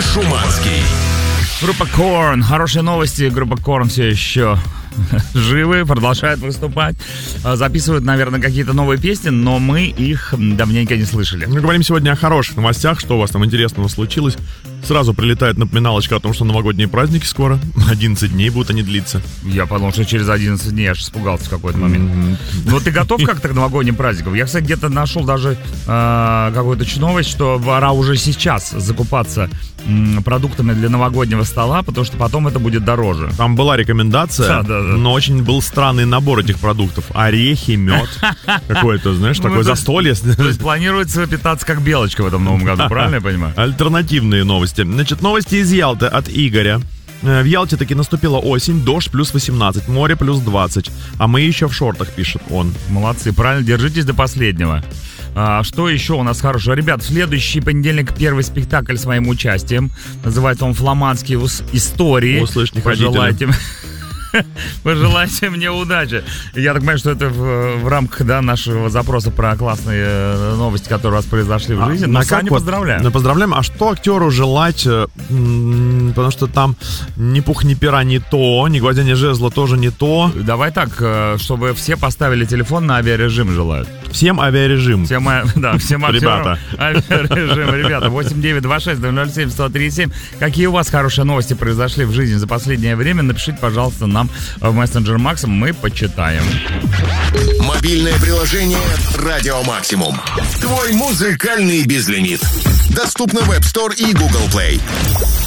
Шуманский. Группа Korn. Хорошие новости. Группа Korn все еще живы, продолжают выступать. Записывают, наверное, какие-то новые песни, но мы их давненько не слышали. Мы говорим сегодня о хороших новостях. Что у вас там интересного случилось? Сразу прилетает напоминалочка о том, что новогодние праздники скоро. 11 дней будут они длиться. Я подумал, что через 11 дней аж испугался в какой-то момент. Но ты готов как-то к новогодним праздникам? Я, кстати, где-то нашел даже какую-то новость, что пора уже сейчас закупаться продуктами для новогоднего стола, потому что потом это будет дороже. Там была рекомендация, да. но очень был странный набор этих продуктов. Орехи, мед, какое-то, знаешь, такое застолье. То есть планируется питаться как белочка в этом новом году, правильно я понимаю? Альтернативные новости. Значит, новости из Ялты от Игоря. В Ялте таки наступила осень, дождь плюс 18, море плюс 20. А мы еще в шортах, пишет он. Молодцы, правильно, держитесь до последнего. Что еще у нас хорошего? Ребят, в следующий понедельник первый спектакль с моим участием. Называется он «Фламандские истории». Услышь, не ходите. Пожелайте мне удачи. Я так понимаю, что это в рамках нашего запроса про классные новости, которые у вас произошли в жизни. Но Саню поздравляем. Поздравляем. А что актеру желать? Потому что там ни пух, ни пера не то, ни гвоздя, ни жезла тоже не то. Давай так, чтобы все поставили телефон на авиарежим желают. Всем авиарежим. Всем ребята. Авиарежим, ребята. 8926-007-1037. Какие у вас хорошие новости произошли в жизни за последнее время? Напишите, пожалуйста, нам в мессенджер Максим, мы почитаем. Мобильное приложение «Радио Максимум». Твой музыкальный безлимит. Доступно в App Store и Google Play.